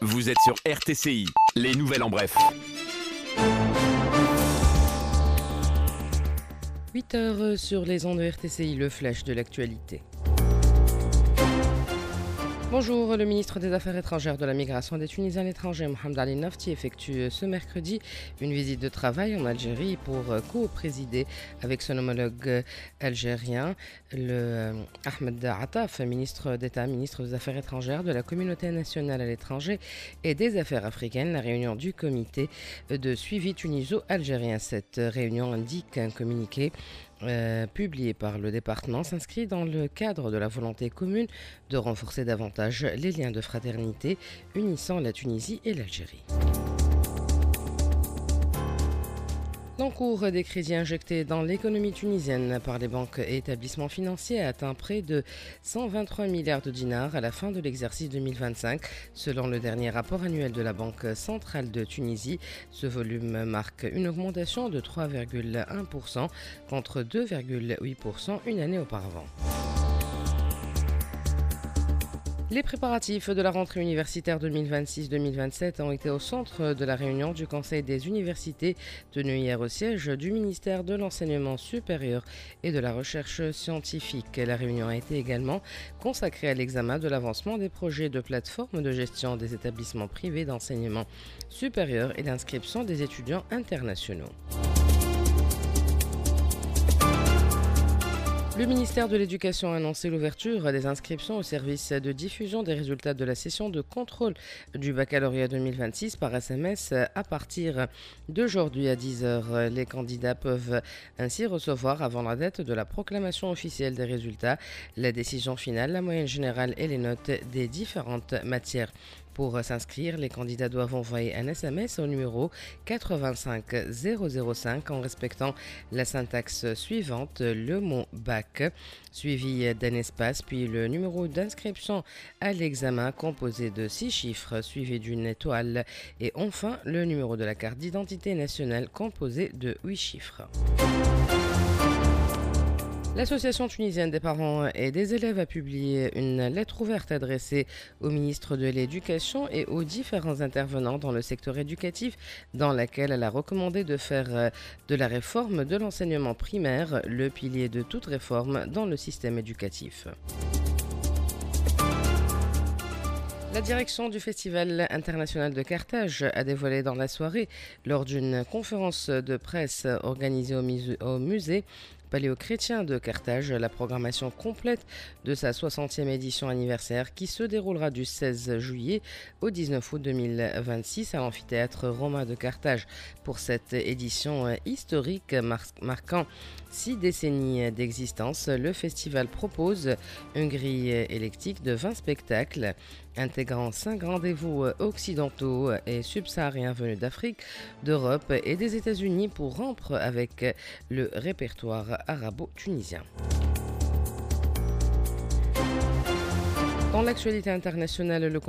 Vous êtes sur RTCI, les nouvelles en bref. 8h sur les ondes de RTCI, le flash de l'actualité. Bonjour, le ministre des Affaires étrangères, de la Migration et des Tunisiens à l'étranger, Mohamed Ali Nafti, effectue ce mercredi une visite de travail en Algérie pour co-présider avec son homologue algérien, le Ahmed Attaf, ministre d'État, ministre des Affaires étrangères, de la communauté nationale à l'étranger et des Affaires africaines, la réunion du comité de suivi tuniso-algérien. Cette réunion, indique un communiqué publié par le département, s'inscrit dans le cadre de la volonté commune de renforcer davantage les liens de fraternité unissant la Tunisie et l'Algérie. L'encours des crédits injectés dans l'économie tunisienne par les banques et établissements financiers a atteint près de 123 milliards de dinars à la fin de l'exercice 2025, selon le dernier rapport annuel de la Banque centrale de Tunisie. Ce volume marque une augmentation de 3,1% contre 2,8% une année auparavant. Les préparatifs de la rentrée universitaire 2026-2027 ont été au centre de la réunion du Conseil des universités tenue hier au siège du ministère de l'Enseignement supérieur et de la Recherche scientifique. La réunion a été également consacrée à l'examen de l'avancement des projets de plateforme de gestion des établissements privés d'enseignement supérieur et d'inscription des étudiants internationaux. Le ministère de l'Éducation a annoncé l'ouverture des inscriptions au service de diffusion des résultats de la session de contrôle du baccalauréat 2026 par SMS à partir d'aujourd'hui à 10h. Les candidats peuvent ainsi recevoir avant la date de la proclamation officielle des résultats la décision finale, la moyenne générale et les notes des différentes matières. Pour s'inscrire, les candidats doivent envoyer un SMS au numéro 85005 en respectant la syntaxe suivante, le mot bac, suivi d'un espace, puis le numéro d'inscription à l'examen composé de 6 chiffres, suivi d'une étoile, et enfin le numéro de la carte d'identité nationale composé de 8 chiffres. L'Association tunisienne des parents et des élèves a publié une lettre ouverte adressée au ministre de l'Éducation et aux différents intervenants dans le secteur éducatif, dans laquelle elle a recommandé de faire de la réforme de l'enseignement primaire le pilier de toute réforme dans le système éducatif. La direction du Festival international de Carthage a dévoilé dans la soirée, lors d'une conférence de presse organisée au musée paléo-chrétien de Carthage, la programmation complète de sa 60e édition anniversaire qui se déroulera du 16 juillet au 19 août 2026 à l'amphithéâtre romain de Carthage. Pour cette édition historique marquant 6 décennies d'existence, le festival propose une grille électique de 20 spectacles intégrant 5 rendez-vous occidentaux et subsahariens venus d'Afrique, d'Europe et des États-Unis pour rompre avec le répertoire arabo-tunisien. Dans l'actualité internationale, le